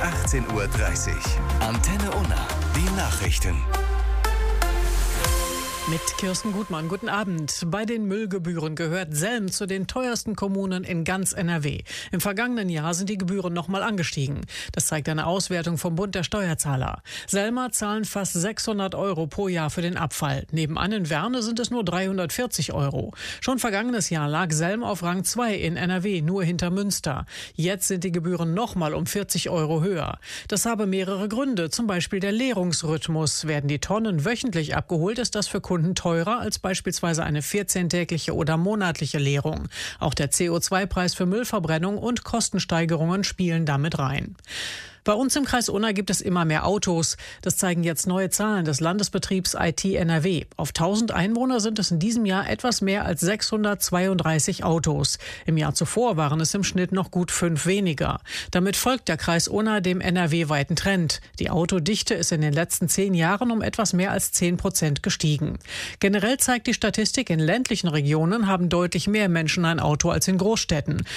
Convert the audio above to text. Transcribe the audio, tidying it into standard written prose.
18:30 Uhr. Antenne Unna, die Nachrichten. Mit Kirsten Gutmann, guten Abend. Bei den Müllgebühren gehört Selm zu den teuersten Kommunen in ganz NRW. Im vergangenen Jahr sind die Gebühren nochmal angestiegen. Das zeigt eine Auswertung vom Bund der Steuerzahler. Selmer zahlen fast 600 € pro Jahr für den Abfall. Nebenan in Werne sind es nur 340 €. Schon vergangenes Jahr lag Selm auf Rang 2 in NRW, nur hinter Münster. Jetzt sind die Gebühren nochmal um 40 € höher. Das habe mehrere Gründe, zum Beispiel der Leerungsrhythmus. Werden die Tonnen wöchentlich abgeholt, ist das für Kunden teurer als beispielsweise eine 14-tägliche oder monatliche Leerung. Auch der CO2-Preis für Müllverbrennung und Kostensteigerungen spielen damit rein. Bei uns im Kreis Unna gibt es immer mehr Autos. Das zeigen jetzt neue Zahlen des Landesbetriebs IT NRW. Auf 1000 Einwohner sind es in diesem Jahr etwas mehr als 632 Autos. Im Jahr zuvor waren es im Schnitt noch gut 5 weniger. Damit folgt der Kreis Unna dem NRW-weiten Trend. Die Autodichte ist in den letzten 10 Jahren um etwas mehr als 10% gestiegen. Generell zeigt die Statistik, in ländlichen Regionen haben deutlich mehr Menschen ein Auto als in Großstädten.